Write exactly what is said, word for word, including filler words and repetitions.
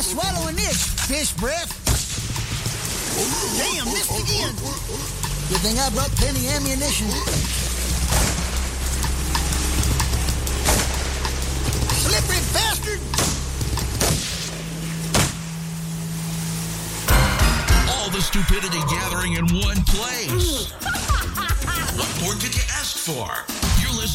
swallowing this, fish breath. Damn, missed again. Good thing I brought plenty ammunition. Slippery bastard! All the stupidity gathering in one place. What more could you ask for?